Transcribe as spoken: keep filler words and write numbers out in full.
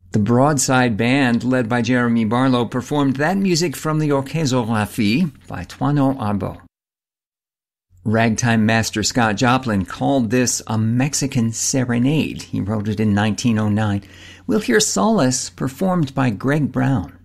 The Broadside Band, led by Jeremy Barlow, performed that music from the Orchezographie by Toineau Arbeau. Ragtime master Scott Joplin called this a Mexican serenade. He wrote it in nineteen oh nine. We'll hear Solace performed by Greg Brown.